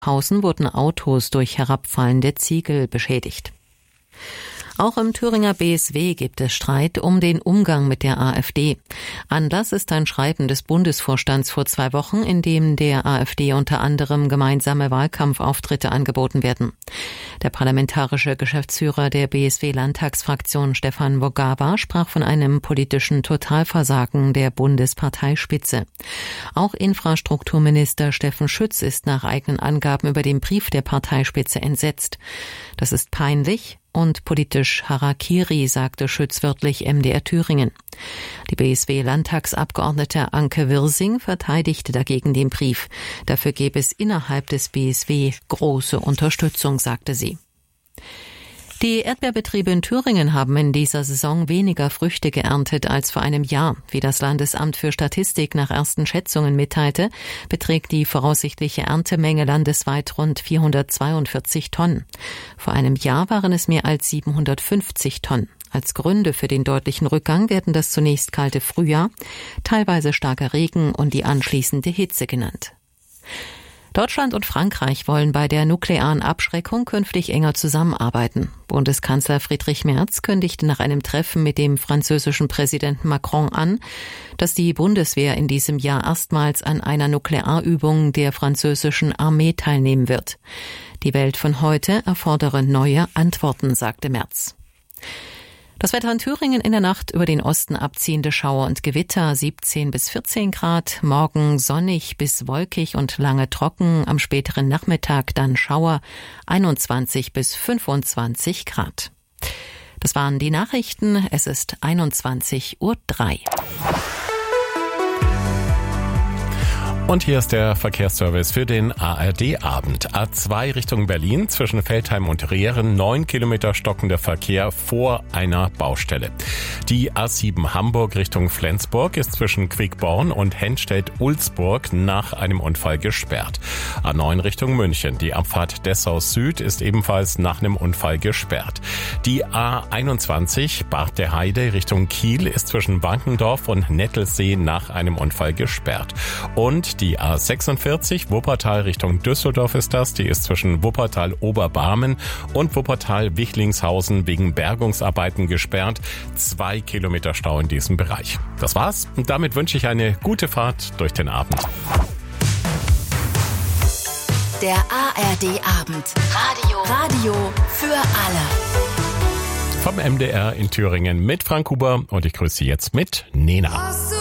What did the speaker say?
Hausen wurden Autos durch herabfallende Ziegel beschädigt. Auch im Thüringer BSW gibt es Streit um den Umgang mit der AfD. Anlass ist ein Schreiben des Bundesvorstands vor 2 Wochen, in dem der AfD unter anderem gemeinsame Wahlkampfauftritte angeboten werden. Der parlamentarische Geschäftsführer der BSW-Landtagsfraktion Stefan Wogaba sprach von einem politischen Totalversagen der Bundesparteispitze. Auch Infrastrukturminister Steffen Schütz ist nach eigenen Angaben über den Brief der Parteispitze entsetzt. Das ist peinlich und politisch Harakiri, sagte Schütz wörtlich MDR Thüringen. Die BSW-Landtagsabgeordnete Anke Wirsing verteidigte dagegen den Brief. Dafür gäbe es innerhalb des BSW große Unterstützung, sagte sie. Die Erdbeerbetriebe in Thüringen haben in dieser Saison weniger Früchte geerntet als vor einem Jahr. Wie das Landesamt für Statistik nach ersten Schätzungen mitteilte, beträgt die voraussichtliche Erntemenge landesweit rund 442 Tonnen. Vor einem Jahr waren es mehr als 750 Tonnen. Als Gründe für den deutlichen Rückgang werden das zunächst kalte Frühjahr, teilweise starker Regen und die anschließende Hitze genannt. Deutschland und Frankreich wollen bei der nuklearen Abschreckung künftig enger zusammenarbeiten. Bundeskanzler Friedrich Merz kündigte nach einem Treffen mit dem französischen Präsidenten Macron an, dass die Bundeswehr in diesem Jahr erstmals an einer Nuklearübung der französischen Armee teilnehmen wird. Die Welt von heute erfordere neue Antworten, sagte Merz. Das Wetter in Thüringen: in der Nacht über den Osten abziehende Schauer und Gewitter, 17 bis 14 Grad. Morgen sonnig bis wolkig und lange trocken. Am späteren Nachmittag dann Schauer, 21 bis 25 Grad. Das waren die Nachrichten. Es ist 21:03 Uhr. Und hier ist der Verkehrsservice für den ARD-Abend. A2 Richtung Berlin zwischen Veltheim und Rehren, 9 Kilometer stockender Verkehr vor einer Baustelle. Die A7 Hamburg Richtung Flensburg ist zwischen Quickborn und Henstedt-Ulzburg nach einem Unfall gesperrt. A9 Richtung München, die Abfahrt Dessau Süd ist ebenfalls nach einem Unfall gesperrt. Die A21 Bad der Heide Richtung Kiel ist zwischen Wankendorf und Nettelsee nach einem Unfall gesperrt. Und die A46 Wuppertal Richtung Düsseldorf ist das. Die ist zwischen Wuppertal-Oberbarmen und Wuppertal-Wichlingshausen wegen Bergungsarbeiten gesperrt. 2 Kilometer Stau in diesem Bereich. Das war's. Und damit wünsche ich eine gute Fahrt durch den Abend. Der ARD-Abend. Radio für alle. Vom MDR in Thüringen mit Frank Huber und ich grüße Sie jetzt mit Nena.